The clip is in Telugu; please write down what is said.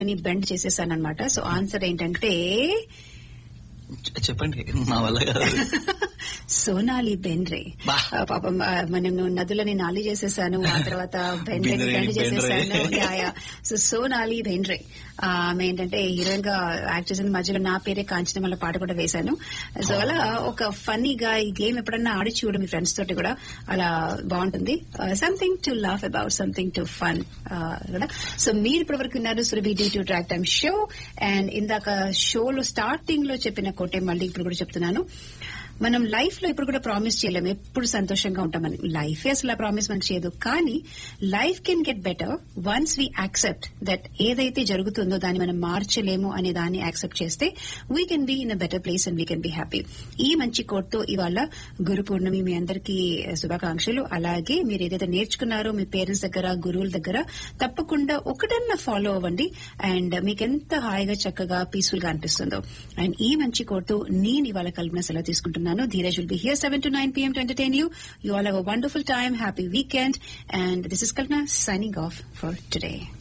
అని బెండ్ చేసేసాను అనమాట. సో ఆన్సర్ ఏంటంటే చెప్పండి, మా వల్ల కాదు. సోనాలి బెండ్రే. పాపం మనం నదులని నాలి చేసేసాను, ఆ తర్వాత బెండ్రేని బెండ్ చేసేసాను. సో సోనాలి బెండ్రే ఆమె ఏంటంటే హీరోయిన్ గా యాక్ట్ చేసిన మధ్యలో నా పేరే కాంచిన మళ్ళీ పాట కూడా వేశాను. సో అలా ఒక ఫన్నీగా ఈ గేమ్ ఎప్పుడన్నా ఆడి చూడు మీ ఫ్రెండ్స్ తోటి కూడా, అలా బాగుంటుంది. Something to laugh about, something to fun కదా. సో మీరు ఇప్పటి వరకు విన్నారు Surabhi D2 track time show. And ఇందాక షోలో స్టార్టింగ్ లో చెప్పిన కోటే మళ్ళీ ఇప్పుడు కూడా చెప్తున్నాను, మనం లైఫ్ లో ఇప్పుడు కూడా ప్రామిస్ చేయలేము ఎప్పుడు సంతోషంగా ఉంటామని. లైఫ్ అసలు ప్రామిస్ మనకు చేయదు. కానీ life can get better once we accept that ఏదైతే జరుగుతుందో దాన్ని మనం మార్చలేము అనే దాన్ని యాక్సెప్ట్ చేస్తే we can be in a better place and we can be happy. ఈ మంచి కోట్తో ఇవాళ గురు పూర్ణమి మీ అందరికీ శుభాకాంక్షలు. అలాగే మీరు ఏదైతే నేర్చుకున్నారో మీ పేరెంట్స్ దగ్గర, గురువుల దగ్గర తప్పకుండా ఒకటన్నా ఫాలో అవ్వండి. అండ్ మీకు ఎంత హాయిగా చక్కగా పీస్ఫుల్ గా అనిపిస్తుందో. అండ్ ఈ మంచి కోట్తో నేను ఇవాళ కల్పన సెలవు తీసుకుంటున్నాను. Dheeraj will be here 7 to 9 p.m. to entertain you. You all have a wonderful time. Happy weekend. And this is Kalpana signing off for today.